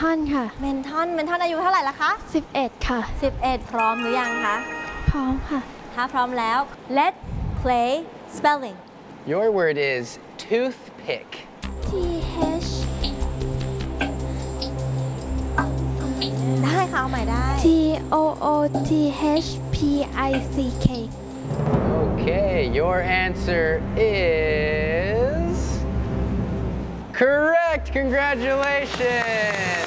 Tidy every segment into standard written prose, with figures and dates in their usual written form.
ทอนค่ะเมนทอนอายุเท่าไหร่ละคะ 11ค่ะ 11พร้อมหรือยังคะพร้อมค่ะถ้าพร้อมแล้ว let's play spelling Your word is toothpick. T H ได้ค่ะเอาใหม่ได้ T O O T H P I C K Okay, your answer is correct. Congratulations.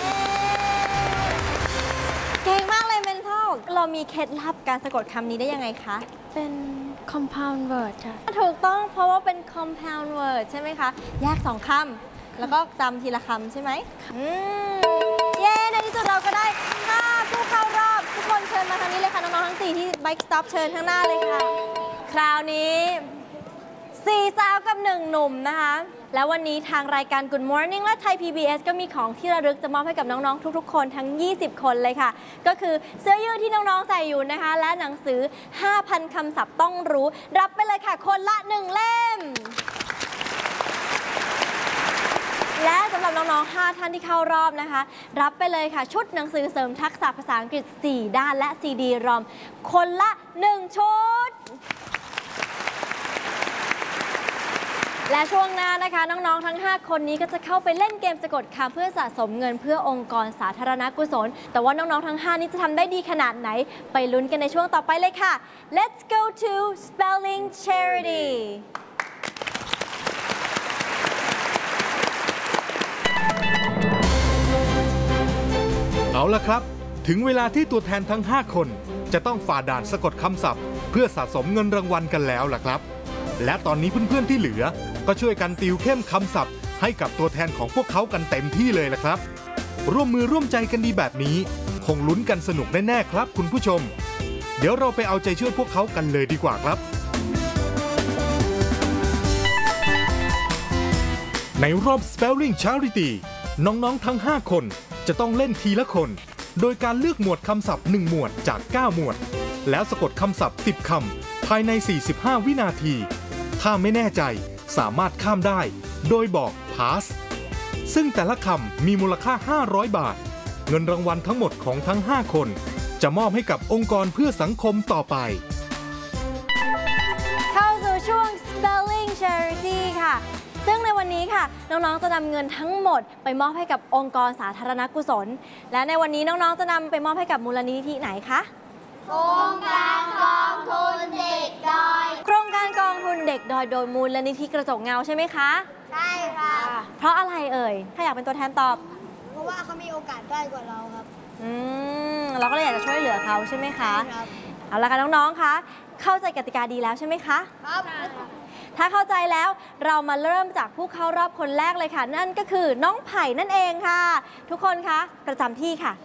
เก่งมากเลยเมนทอลเรามีเคล็ดลับการสะกดคำนี้ได้ยังไงคะเป็น compound word ค่ะถูกต้องเพราะว่าเป็น compound word ใช่ไหมคะแยก2คำแล้วก็จำทีละคำใช่ไหมเย้ในที่สุดเราก็ได้5ผู้เข้ารอบทุกคนเชิญมาทางนี้เลยค่ะน้องๆทั้ง4ที่ Bike Stop เชิญข้างหน้าเลยค่ะคราวนี้4 สาวกับ 1 หนุ่มนะคะแล้ววันนี้ทางรายการ Good Morning และไทย PBS ก็มีของที่ระลึกจะมอบให้กับน้องๆทุกๆคนทั้ง20 คนเลยค่ะก็คือเสื้อยืดที่น้องๆใส่อยู่นะคะและหนังสือ 5,000 คำศัพท์ต้องรู้รับไปเลยค่ะคนละ1 เล่มและสำหรับน้องๆ5 ท่านที่เข้ารอบนะคะรับไปเลยค่ะชุดหนังสือเสริมทักษะภาษาอังกฤษ4 ด้านและ CD ROM คนละ1 ชุดและช่วงหน้านะคะน้องๆทั้ง5 คนนี้ก็จะเข้าไปเล่นเกมสะกดคำเพื่อสะสมเงินเพื่อองค์กรสาธารณกุศลแต่ว่าน้องๆทั้ง5นี้จะทำได้ดีขนาดไหนไปลุ้นกันในช่วงต่อไปเลยค่ะ Let's go to spelling charity เอาล่ะครับถึงเวลาที่ตัวแทนทั้ง5 คนจะต้องฝ่าด่านสะกดคำศัพท์เพื่อสะสมเงินรางวัลกันแล้วล่ะครับและตอนนี้เพื่อนๆที่เหลือก็ช่วยกันติวเข้มคำศัพท์ให้กับตัวแทนของพวกเขากันเต็มที่เลยล่ะครับร่วมมือร่วมใจกันดีแบบนี้คงลุ้นกันสนุกแน่ๆครับคุณผู้ชมเดี๋ยวเราไปเอาใจช่วยพวกเขากันเลยดีกว่าครับในรอบ Spelling Charity น้องๆทั้ง5 คนจะต้องเล่นทีละคนโดยการเลือกหมวดคำศัพท์1 หมวดจาก 9 หมวดแล้วสะกดคำศัพท์10 คำภายใน45 วินาทีถ้าไม่แน่ใจสามารถข้ามได้โดยบอก pass ซึ่งแต่ละคำมีมูลค่า500 บาทเงินรางวัลทั้งหมดของทั้ง5 คนจะมอบให้กับองค์กรเพื่อสังคมต่อไปเข้าสู่ช่วง spelling charity ค่ะซึ่งในวันนี้ค่ะน้องๆจะนำเงินทั้งหมดไปมอบให้กับองค์กรสาธารณกุศลและในวันนี้น้องๆจะนำไปมอบให้กับมูลนิธิไหนคะโครงการกองทุนเด็กดอยโครงการกองทุนเด็กดอยโดยมูลนิธิกระจกเงาใช่ไหมคะใช่ค่ะเพราะอะไรเอ่ยถ้าอยากเป็นตัวแทนตอบเพราะว่าเขามีโอกาสได้กว่าเราครับเราก็เลยอยากจะช่วยเหลือเขาใช่ไหมคะครับเอาละค่ะน้องๆคะเข้าใจกติกาดีแล้วใช่ไหมคะครับถ้าเข้าใจแล้วเรามาเริ่มจากผู้เข้ารอบคนแรกเลยค่ะนั่นก็คือน้องไผ่นั่นเองค่ะทุกคนคะประจำที่ค่ะ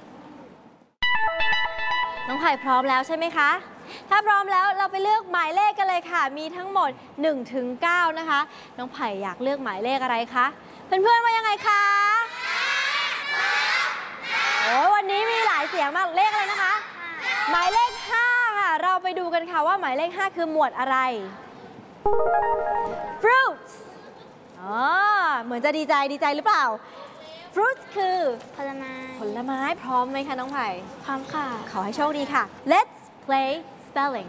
น้องไผ่พร้อมแล้วใช่ไหมคะถ้าพร้อมแล้วเราไปเลือกหมายเลขกันเลยค่ะมีทั้งหมด1 ถึง 9นะคะน้องไผ่อยากเลือกหมายเลขอะไรคะเพื่อนๆว่ายังไงคะโอ้วันนี้มีหลายเสียงมากเลขอะไรนะคะหมายเลข5ค่ะเราไปดูกันค่ะว่าหมายเลข5คือหมวดอะไรfruits เหมือนจะดีใจหรือเปล่า fruits คือผลไม้พร้อมไหมคะน้องไผ่พร้อมค่ะขอให้โชคดีค่ะ let's play spelling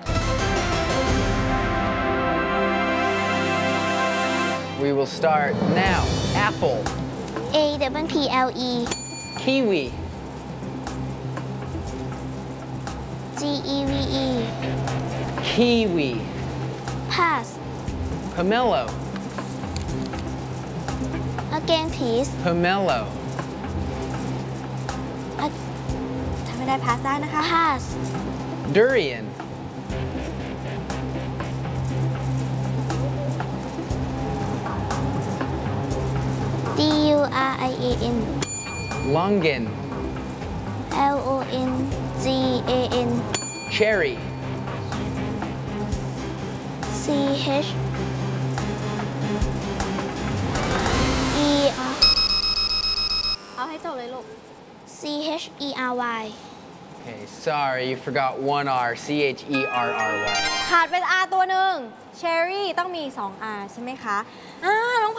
We will start now. Apple. A W P L E Kiwi. G E V E Kiwi. pass Pomelo. again please Pomelo. ถ้าไม่ได้ pass ได้นะคะ pass Durian. D U R I A N Longan. L O N G A N Cherry. C H E R เอาให้จบเลยลูก C H E R Y Okay, sorry, you forgot one R. Cherry. ขาดเป็น R ตัวหนึ่ง cherry ต้องมี2 R ใช่ไหมคะน้อง